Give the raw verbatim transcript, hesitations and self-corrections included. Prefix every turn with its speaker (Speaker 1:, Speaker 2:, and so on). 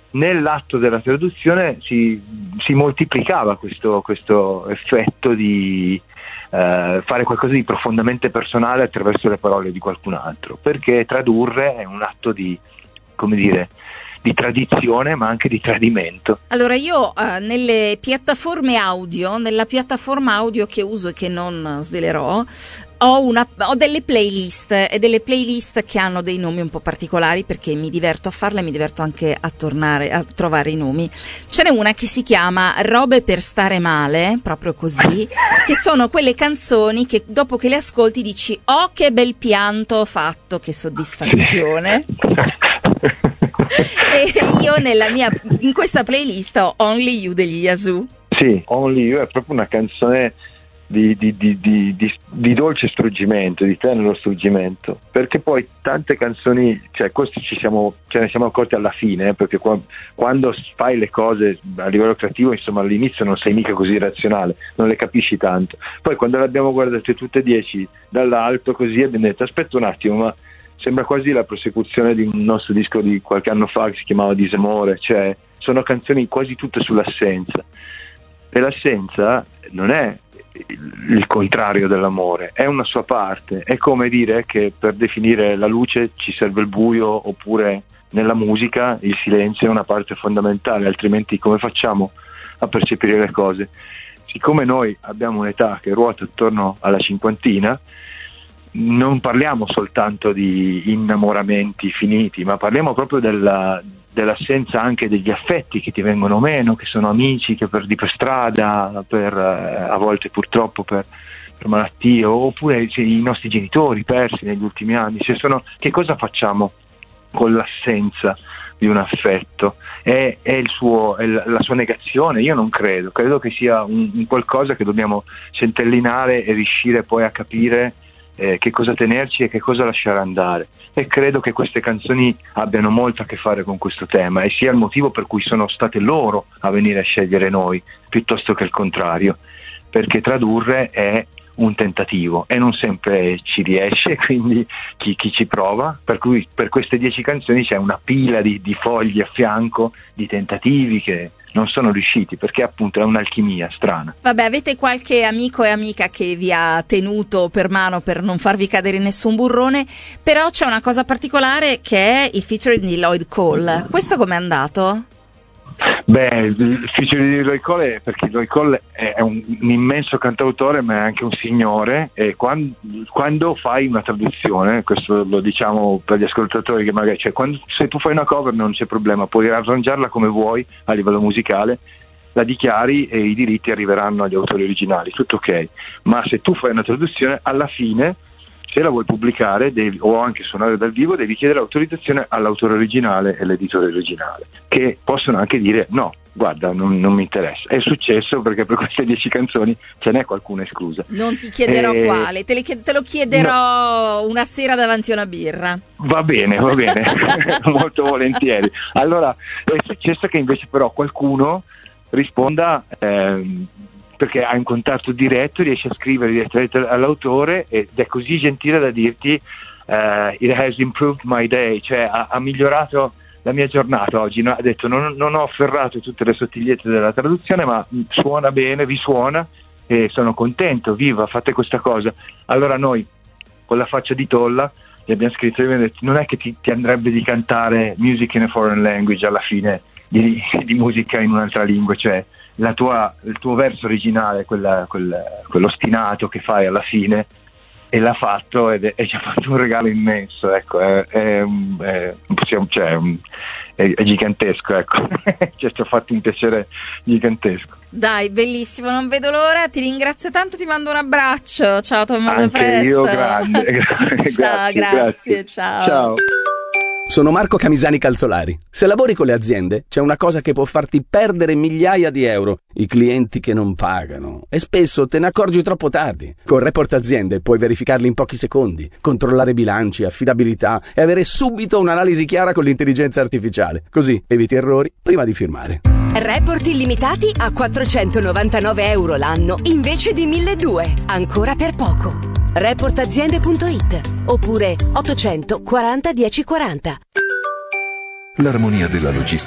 Speaker 1: nell'atto della traduzione si, si moltiplicava questo, questo effetto di eh, fare qualcosa di profondamente personale attraverso le parole di qualcun altro, perché tradurre è un atto di, come dire, di tradizione, ma anche di tradimento.
Speaker 2: Allora io eh, nelle piattaforme audio, nella piattaforma audio che uso e che non svelerò, ho, una, ho delle playlist e delle playlist che hanno dei nomi un po' particolari, perché mi diverto a farle e mi diverto anche a tornare a trovare i nomi. Ce n'è una che si chiama Robe per stare male, proprio così, che sono quelle canzoni che dopo che le ascolti dici oh che bel pianto ho fatto, che soddisfazione. E io nella mia in questa playlist ho Only You degli Yazoo.
Speaker 1: Sì, Only You è proprio una canzone di, di, di, di, di, di dolce struggimento, di tenero struggimento, perché poi tante canzoni, cioè questo ci siamo, ce ne siamo accorti alla fine, eh, perché qua, quando fai le cose a livello creativo, insomma all'inizio non sei mica così razionale, non le capisci tanto, poi quando le abbiamo guardate tutte e dieci dall'alto così abbiamo detto aspetta un attimo, ma sembra quasi la prosecuzione di un nostro disco di qualche anno fa che si chiamava Disamore, cioè sono canzoni quasi tutte sull'assenza, e l'assenza non è il contrario dell'amore, è una sua parte, è come dire che per definire la luce ci serve il buio, oppure nella musica il silenzio è una parte fondamentale, altrimenti come facciamo a percepire le cose? Siccome noi abbiamo un'età che ruota attorno alla cinquantina, non parliamo soltanto di innamoramenti finiti, ma parliamo proprio della, dell'assenza anche degli affetti che ti vengono meno, che sono amici che perdi per strada, per, eh, a volte purtroppo per, per malattie, oppure cioè, i nostri genitori persi negli ultimi anni. Cioè, sono, che cosa facciamo con l'assenza di un affetto? È, è, il suo, è la sua negazione? Io non credo, credo che sia un, un qualcosa che dobbiamo centellinare e riuscire poi a capire Eh, che cosa tenerci e che cosa lasciare andare, e credo che queste canzoni abbiano molto a che fare con questo tema e sia il motivo per cui sono state loro a venire a scegliere noi piuttosto che il contrario, perché tradurre è un tentativo e non sempre ci riesce, quindi chi, chi ci prova, per cui per queste dieci canzoni c'è una pila di, di fogli a fianco di tentativi che non sono riusciti, perché appunto è un'alchimia strana.
Speaker 2: Vabbè, avete qualche amico e amica che vi ha tenuto per mano per non farvi cadere in nessun burrone, però c'è una cosa particolare che è il featuring di Lloyd Cole. Questo com'è andato?
Speaker 1: Beh, il featuring di Lloyd Cole è perché Lloyd Cole è un, un immenso cantautore, ma è anche un signore, e quando, quando fai una traduzione, questo lo diciamo per gli ascoltatori che magari, cioè quando, se tu fai una cover non c'è problema, puoi arrangiarla come vuoi a livello musicale, la dichiari e i diritti arriveranno agli autori originali, tutto ok, ma se tu fai una traduzione, alla fine se la vuoi pubblicare devi, o anche suonare dal vivo, devi chiedere autorizzazione all'autore originale e l'editore originale, che possono anche dire no, guarda, non, non mi interessa. È successo perché per queste dieci canzoni ce n'è qualcuna esclusa.
Speaker 2: Non ti chiederò
Speaker 1: e...
Speaker 2: quale, te, le, te lo chiederò no. Una sera davanti a una birra.
Speaker 1: Va bene, va bene, molto volentieri. Allora, è successo che invece però qualcuno risponda... Ehm, perché hai un contatto diretto, riesci a scrivere direttamente all'autore ed è così gentile da dirti uh, it has improved my day, cioè ha, ha migliorato la mia giornata oggi, no? Ha detto non, non ho afferrato tutte le sottigliezze della traduzione, ma suona bene, vi suona e sono contento, viva, fate questa cosa. Allora noi con la faccia di tolla gli abbiamo scritto e abbiamo detto non è che ti, ti andrebbe di cantare music in a foreign language alla fine di, di musica in un'altra lingua, cioè la tua, il tuo verso originale, quella, quel, quello stinato che fai alla fine, e l'ha fatto ed è, e ci ha fatto un regalo immenso, ecco, è, è, è, cioè, è, è gigantesco, ecco. Ci ha fatto un piacere gigantesco.
Speaker 2: Dai, bellissimo, non vedo l'ora, ti ringrazio tanto, ti mando un abbraccio, ciao Tommaso, a presto.
Speaker 1: Io grande, grazie,
Speaker 2: ciao, grazie,
Speaker 1: grazie,
Speaker 2: ciao.
Speaker 1: Ciao.
Speaker 3: Sono Marco Camisani Calzolari. Se lavori con le aziende, c'è una cosa che può farti perdere migliaia di euro: i clienti che non pagano. E spesso te ne accorgi troppo tardi. Con Report Aziende puoi verificarli in pochi secondi, controllare bilanci, affidabilità e avere subito un'analisi chiara con l'intelligenza artificiale. Così eviti errori prima di firmare.
Speaker 4: Report illimitati a quattrocentonovantanove euro l'anno invece di milleduecento. Ancora per poco. report aziende punto it oppure ottocento quaranta dieci quaranta.
Speaker 5: L'armonia della logistica